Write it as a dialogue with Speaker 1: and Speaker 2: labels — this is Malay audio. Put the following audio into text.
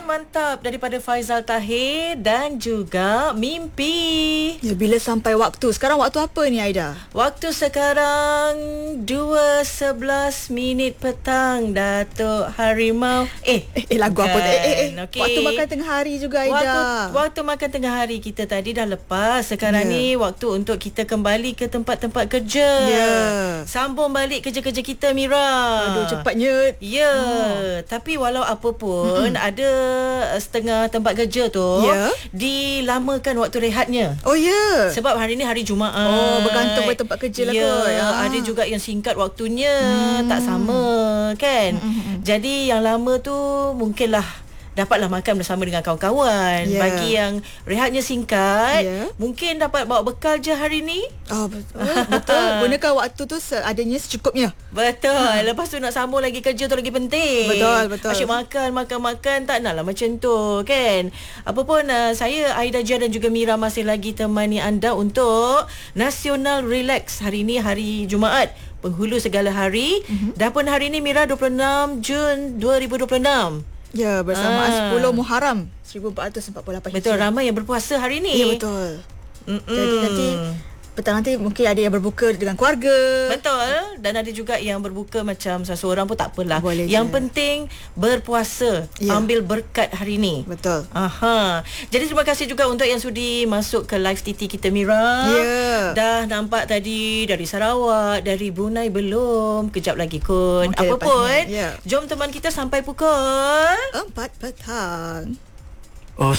Speaker 1: mantap daripada Faizal Tahir dan juga Mimpi.
Speaker 2: Ya, bila sampai waktu. Sekarang waktu apa ni, Aida?
Speaker 1: Waktu sekarang 2:11 petang, Datuk Harimau.
Speaker 2: Lagu apa tu?
Speaker 1: Okay.
Speaker 2: Waktu makan tengah hari juga, Aida.
Speaker 1: Waktu makan tengah hari kita tadi dah lepas. Sekarang ni waktu untuk kita kembali ke tempat-tempat kerja. Sambung balik kerja-kerja kita, Mira.
Speaker 2: Aduh, cepatnya.
Speaker 1: Tapi walau apa pun ada setengah tempat kerja tu dilamakan waktu rehatnya. Sebab hari ni hari Jumaat.
Speaker 2: Bergantung pada tempat kerja lah kot.
Speaker 1: Ada juga yang singkat waktunya, tak sama kan. Jadi yang lama tu mungkinlah dapatlah makan bersama dengan kawan-kawan. Bagi yang rehatnya singkat, mungkin dapat bawa bekal je hari ni.
Speaker 2: Betul. Gunakan waktu tu seadanya secukupnya.
Speaker 1: Betul. Lepas tu nak sambung lagi kerja tu lagi penting.
Speaker 2: Betul.
Speaker 1: Asyik makan, tak naklah macam tu kan. Apa pun saya Aida Jia dan juga Mira masih lagi temani anda untuk Nasional Relax. Hari ni hari Jumaat, penghulu segala hari. Dah pun hari ni, Mira, 26 Jun 2026.
Speaker 2: Ya, bersamaan 10 Muharram 1448 Hijrah.
Speaker 1: Betul, ramai yang berpuasa hari ni.
Speaker 2: Ya, betul. Jadi nanti petang nanti mungkin ada yang berbuka dengan keluarga.
Speaker 1: Betul. Dan ada juga yang berbuka macam seseorang pun tak apalah.
Speaker 2: Boleh
Speaker 1: yang
Speaker 2: je.
Speaker 1: Penting berpuasa, ambil berkat hari ni.
Speaker 2: Betul.
Speaker 1: Jadi terima kasih juga untuk yang sudi masuk ke live TT kita, Mira. Dah nampak tadi dari Sarawak, dari Brunei belum. Kejap lagi kot. Apa pun, jom teman kita sampai pukul
Speaker 2: 4 petang.